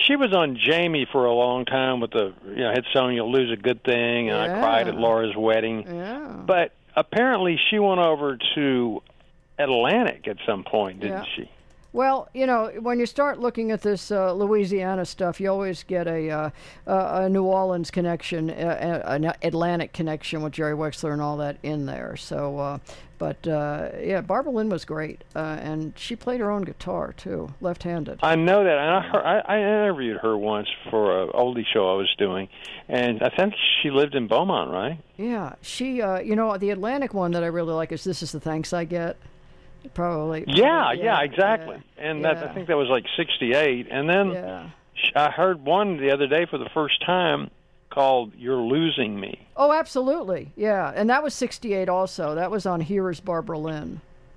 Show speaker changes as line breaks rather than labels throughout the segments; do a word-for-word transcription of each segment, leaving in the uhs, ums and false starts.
She was on Jamie for a long time with the, you know, hit song "You'll Lose a Good Thing," and
Yeah.
I cried at Laura's wedding.
Yeah.
But apparently, she went over to Atlantic at some point, didn't
Yeah.
she?
Well, you know, when you start looking at this uh, Louisiana stuff, you always get a, uh, a New Orleans connection, uh, an Atlantic connection with Jerry Wexler and all that in there. So, uh, but uh, yeah, Barbara Lynn was great, uh, and she played her own guitar too, left-handed.
I know that, and I, heard, I, I interviewed her once for an oldie show I was doing, and I think she lived in Beaumont, right?
Yeah, she, uh, you know, the Atlantic one that I really like is "This Is the Thanks I Get." Probably.
Yeah,
probably,
yeah, exactly.
Yeah,
and
yeah.
that, I think that was like sixty-eight. And then
Yeah.
I heard one the other day for the first time called "You're Losing Me."
Oh, absolutely. Yeah, and that was sixty-eight also. That was on Here Is Barbara Lynn.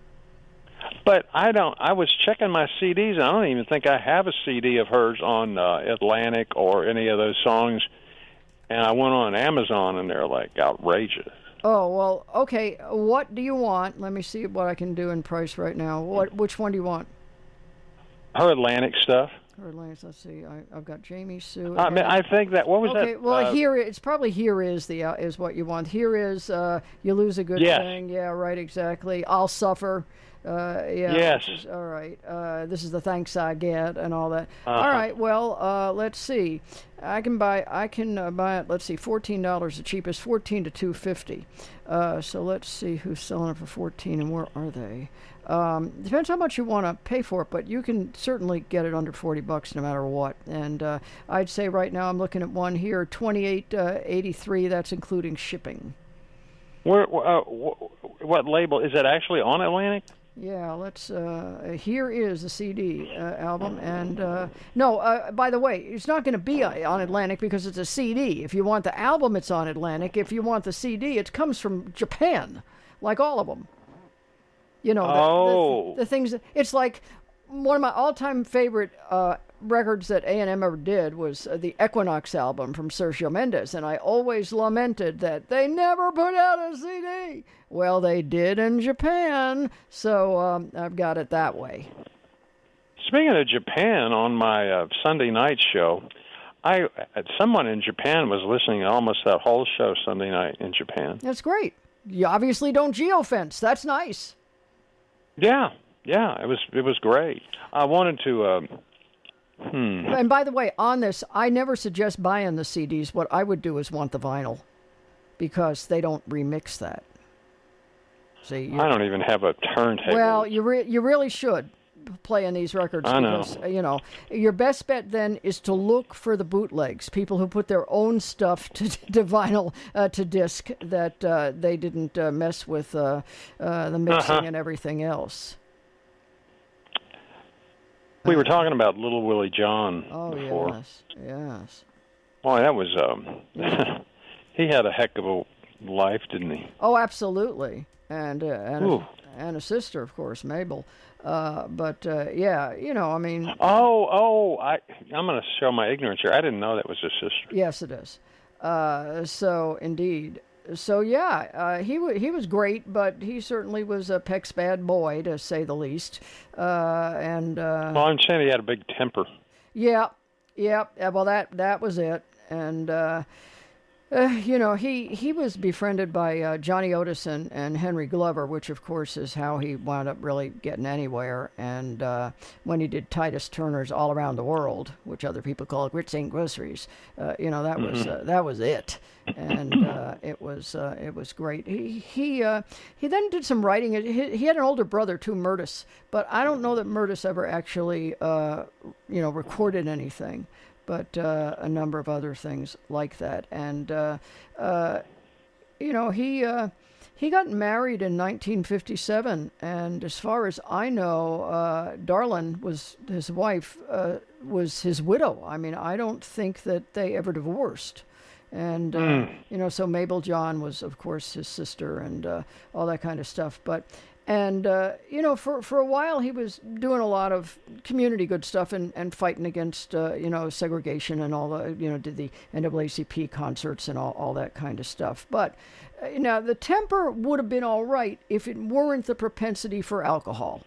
But I don't. I was checking my C Ds, and I don't even think I have a C D of hers on uh, Atlantic or any of those songs. And I went on Amazon, and they're like outrageous.
Oh, well, okay. What do you want? Let me see what I can do in price right now. What? Which one do you want?
Her Atlantic stuff.
Her Atlantic, let's see. I, I've got Jamie Sue.
I mean, I think that. What was
okay,
that?
well,
uh,
here it's probably "Here Is" the uh, is what you want. Here is uh, "You Lose a Good
Yes.
Thing." Yeah, right, exactly. "I'll Suffer." Uh, yeah.
Yes.
This is, all right. Uh, this is the "Thanks I Get" and all that.
Uh-huh.
All right. Well, uh, let's see. I can buy. I can uh, buy it. Let's see. Fourteen dollars. The cheapest. Fourteen to two fifty. Uh, so let's see who's selling it for fourteen and where are they. Um, depends how much you want to pay for it, but you can certainly get it under forty bucks no matter what. And uh, I'd say right now I'm looking at one here, twenty-eight eighty-three. That's including shipping.
Where? Uh, what label is that actually on Atlantic?
Yeah, let's. Uh, here is the C D uh, album, and uh, no. Uh, by the way, it's not going to be on Atlantic because it's a C D. If you want the album, it's on Atlantic. If you want the C D, it comes from Japan, like all of them. You know, the,
Oh.
the, the things. It's like one of my all-time favorite uh, records that A and M ever did was uh, the Equinox album from Sergio Mendes, and I always lamented that they never put out a C D. Well, they did in Japan, so um, I've got it that way.
Speaking of Japan, on my uh, Sunday night show, I someone in Japan was listening to almost that whole show Sunday night in Japan.
That's great. You obviously don't geofence. That's nice.
Yeah, yeah, it was it was great. I wanted to. Um, hmm.
And by the way, on this, I never suggest buying the C Ds. What I would do is want the vinyl, because they don't remix that. See,
I don't even have a turntable.
well, you re- you really should play in these records.
I know.
Because, you know, your best bet then is to look for the bootlegs, people who put their own stuff to, to vinyl, uh, to disc, that uh, they didn't uh, mess with uh, uh, the mixing
Uh-huh.
and everything else.
We were talking about Little Willie John
Oh,
before.
yes, yes.
Boy, that was um, he had a heck of a life, didn't he?
Oh, absolutely. And uh, and,
Ooh.
a, and a sister, of course, Mabel. Uh, but uh, yeah, you know, I mean,
Oh, oh, I I'm going to show my ignorance here. I didn't know that was his sister.
yes, it is. Uh, so indeed. So yeah, uh, he w- he was great, but he certainly was a Peck's bad boy, to say the least. Uh, and uh,
Well, I'm saying he had a big temper.
yeah, yeah. yeah, Well, that that was it. And uh, uh, you know, he he was befriended by uh, Johnny Otis and, and Henry Glover, which of course is how he wound up really getting anywhere. And uh, when he did Titus Turner's All Around the World, which other people call Grits Ain't Groceries, uh, you know, that was uh, that was it. And uh, it was uh, it was great. He he uh, he then did some writing. He, he had an older brother too, Murtis, but I don't know that Murtis ever actually uh, you know recorded anything, but uh, a number of other things like that. And uh, uh, you know he uh, he got married in nineteen fifty-seven, and as far as I know, uh, Darlin was his wife, uh, was his widow. I mean, I don't think that they ever divorced. And, uh,
Mm.
you know, so Mabel John was, of course, his sister and uh, all that kind of stuff. But, and, uh, you know, for, for a while he was doing a lot of community good stuff and, and fighting against, uh, you know, segregation and all the, you know, did the N double A C P concerts and all, all that kind of stuff. But, uh, now, the temper would have been all right if it weren't the propensity for alcohol.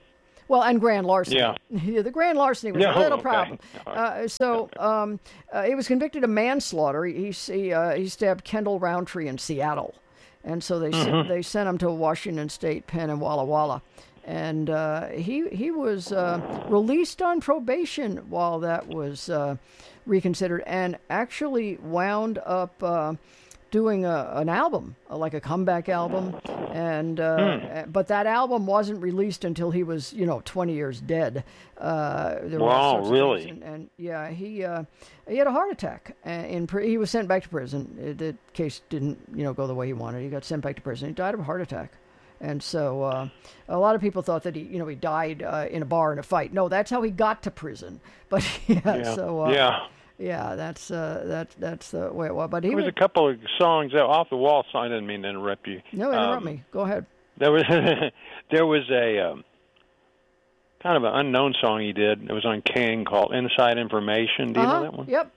Well, and grand larceny.
Yeah.
The grand larceny was
No,
a little
okay.
problem. Uh, so um, uh, he was convicted of manslaughter. He he, uh, he stabbed Kendall Roundtree in Seattle, and so they
Mm-hmm.
sent, they sent him to Washington State Pen in Walla Walla, and uh, he he was uh, released on probation while that was uh, reconsidered, and actually wound up. Uh, doing a, an album, uh, like a comeback album, and uh,
Hmm.
but that album wasn't released until he was, you know, twenty years dead. Uh, there were all
Wow,
sorts of
really?
things, And, and yeah, he uh, he had a heart attack, and in pri- he was sent back to prison. Uh, The case didn't, you know, go the way he wanted. He got sent back to prison. He died of a heart attack. And so uh, a lot of people thought that he, you know, he died uh, in a bar in a fight. No, that's how he got to prison. But yeah,
Yeah.
so uh,
yeah.
yeah, that's uh, that that's the way it was. But he
There was
was,
a couple of songs uh, off the wall. So I didn't mean to interrupt you.
no, interrupt
Um,
me. Go ahead.
There was there was a um, kind of an unknown song he did. It was on King called "Inside Information." Do you
Uh-huh.
know that one?
Yep.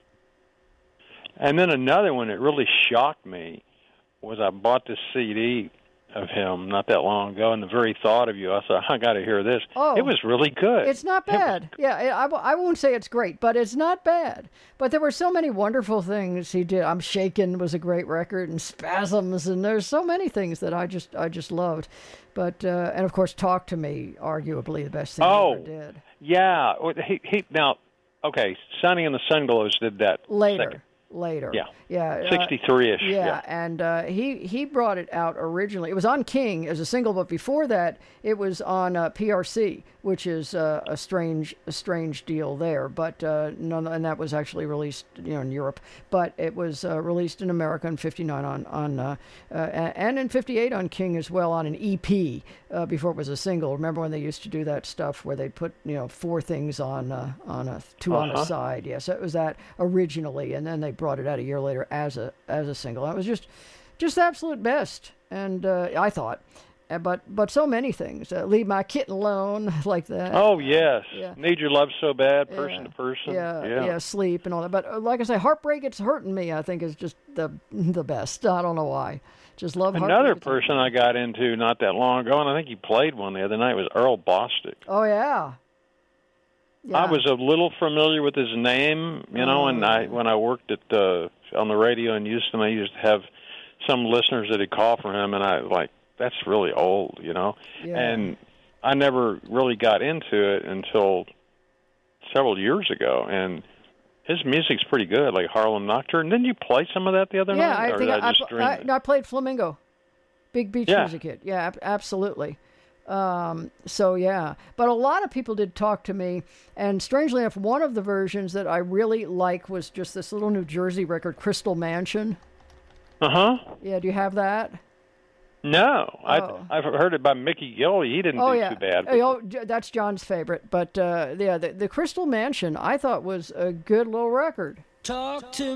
And then another one that really shocked me was I bought this C D of him not that long ago, and the very thought of you, I thought, I got to hear this.
Oh.
It was really good.
It's not
It was-
bad. Yeah, I, I w- I won't say it's great, but it's not bad. But there were so many wonderful things he did. I'm Shaken was a great record, and Spasms, and there's so many things that I just I just loved. But uh, and of course, Talk to Me, arguably the best thing
Oh.
he ever did.
Yeah. Well, He, he, now, okay, Sonny and the Sunglows did that
Later.
second.
Later.
Yeah.
Yeah. uh,
sixty-three-ish.
Yeah, and uh, he he brought it out originally. It was on King as a single, but before that, it was on uh, P R C, which is uh, a strange a strange deal there. But uh, none, and that was actually released, you know, in Europe. But it was uh, released in America in fifty-nine on on uh, uh, and in fifty-eight on King as well on an E P uh, before it was a single. Remember when they used to do that stuff where they'd put, you know, four things on uh, on a two on a
Uh-huh.
side? Yes, it was that originally, and then they brought it out a year later as a as a single. It was just just absolute best, and uh, I thought, Uh, but but so many things. Uh, Leave My Kitten Alone, like that.
Oh, yes.
Yeah.
Need Your Love So Bad, Person
Yeah.
to Person.
Yeah,
yeah.
yeah, Sleep and all that. But uh, like I say, Heartbreak It's Hurting Me, I think, is just the the best. I don't know why. Just love
Another
Heartbreak It's
person I got into not that long ago, and I think he played one the other night, was Earl Bostick.
Oh yeah. Yeah.
I was a little familiar with his name, you know, and I when I worked at the on the radio in Houston, I used to have some listeners that would call for him, and I like that's really old, you know,
Yeah.
and I never really got into it until several years ago, and his music's pretty good, like Harlem Nocturne. Didn't you play some of that the other
Yeah,
night?
I
or
think
did
I,
I just
I,
dream
I,
it?
no, I played Flamingo, Big Beach
Yeah.
Music Hit. Yeah, ab- absolutely. Um, so yeah, but a lot of people did Talk to Me, and strangely enough, one of the versions that I really like was just this little New Jersey record, Crystal Mansion.
Uh huh.
Yeah, do you have that?
No,
Oh.
I I've heard it by Mickey Gilley. He didn't
Oh
do
yeah,
too bad.
Oh, J- that's John's favorite. But uh, yeah, the, the Crystal Mansion I thought was a good little record.
Talk to